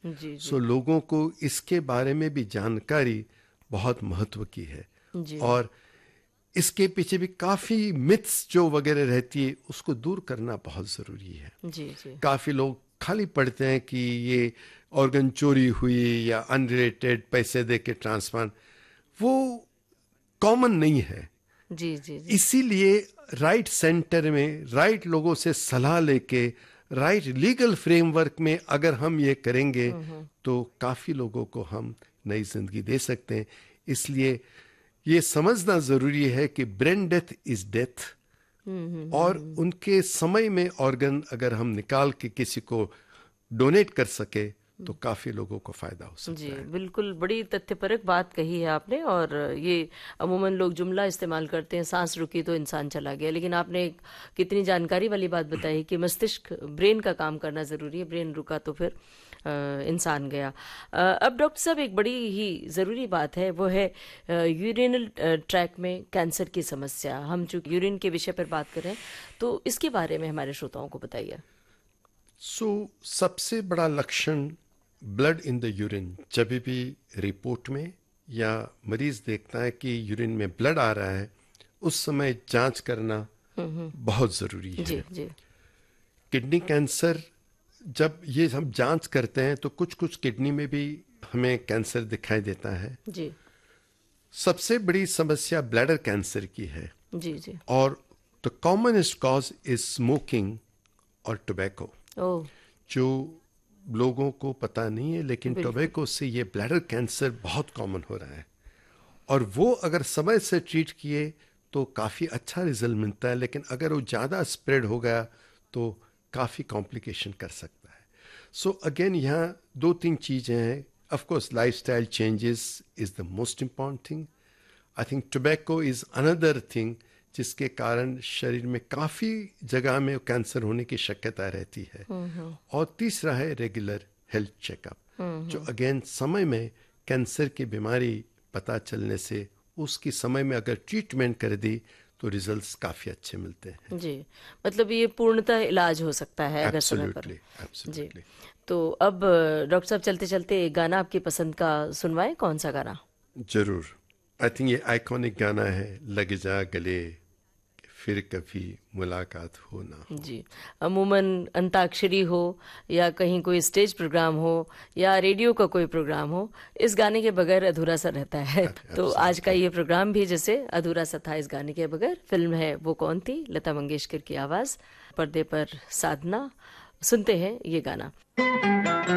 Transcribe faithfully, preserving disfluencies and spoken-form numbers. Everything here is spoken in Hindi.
जी जी सो लोगों को इसके बारे में भी जानकारी बहुत महत्व की है। जी और इसके पीछे भी काफ़ी मिथ्स जो वगैरह रहती है उसको दूर करना बहुत ज़रूरी है। जी जी काफ़ी लोग खाली पढ़ते हैं कि ये ऑर्गन चोरी हुई या अनरिलेटेड पैसे दे के ट्रांसप्लांट, वो कॉमन नहीं है। जी जी जी इसीलिए राइट सेंटर में राइट लोगों से सलाह लेके राइट लीगल फ्रेमवर्क में अगर हम ये करेंगे तो काफ़ी लोगों को हम नई जिंदगी दे सकते हैं। इसलिए ये समझना ज़रूरी है कि ब्रेन डेथ इज़ डेथ, और उनके समय में ऑर्गन अगर हम निकाल के किसी को डोनेट कर सके तो काफ़ी लोगों को फ़ायदा हो जी सकता है। बिल्कुल, बड़ी तथ्यपरक बात कही है आपने। और ये अमूमन लोग जुमला इस्तेमाल करते हैं, सांस रुकी तो इंसान चला गया, लेकिन आपने एक कितनी जानकारी वाली बात बताई कि मस्तिष्क, ब्रेन का काम करना ज़रूरी है, ब्रेन रुका तो फिर अ, इंसान गया। अ, अब डॉक्टर साहब, एक बड़ी ही ज़रूरी बात है, वो है यूरिनल ट्रैक में कैंसर की समस्या। हम जो यूरिन के विषय पर बात कर रहे हैं, तो इसके बारे में हमारे श्रोताओं को बताइए। सो सबसे बड़ा लक्षण ब्लड इन द यूरिन, जब भी रिपोर्ट में या मरीज देखता है कि यूरिन में ब्लड आ रहा है, उस समय जांच करना बहुत ज़रूरी जी है। जी किडनी कैंसर, जब ये हम जांच करते हैं तो कुछ कुछ किडनी में भी हमें कैंसर दिखाई देता है। जी सबसे बड़ी समस्या ब्लैडर कैंसर की है, जी जी और the commonest cause is smoking और टोबैको, ओह, जो लोगों को पता नहीं है, लेकिन बिल्कुल। टोबैको से ये ब्लैडर कैंसर बहुत कॉमन हो रहा है। और वो अगर समय से ट्रीट किए तो काफ़ी अच्छा रिजल्ट मिलता है, लेकिन अगर वो ज़्यादा स्प्रेड हो गया तो काफ़ी कॉम्प्लिकेशन कर सकता है। सो अगेन यहाँ दो तीन चीज़ें हैं। Of course lifestyle changes is the most important thing. I think tobacco is another thing जिसके कारण शरीर में काफ़ी जगह में कैंसर होने की शक्यता रहती है। और तीसरा है रेगुलर हेल्थ चेकअप, जो अगेन समय में कैंसर की बीमारी पता चलने से उसकी समय में अगर ट्रीटमेंट कर दी तो रिजल्ट्स काफ़ी अच्छे मिलते हैं। जी, मतलब ये पूर्णतः इलाज हो सकता है अगर समय पर। एब्सोल्युटली, जी, एब्सोल्युटली। तो अब डॉक्टर साहब, चलते चलते एक गाना आपकी पसंद का सुनवाएं। कौन सा गाना? जरूर। आई थिंक ये आइकॉनिक गाना है, लग जा गले फिर कभी मुलाकात हो ना हो। जी, अमूमन अंताक्षरी हो या कहीं कोई स्टेज प्रोग्राम हो या रेडियो का कोई प्रोग्राम हो, इस गाने के बगैर अधूरा सा रहता है। तो आज का एब्सोल्युटली। ये प्रोग्राम भी जैसे अधूरा सा था इस गाने के बगैर। फिल्म है वो कौन थी, लता मंगेशकर की आवाज, पर्दे पर साधना। सुनते हैं ये गाना।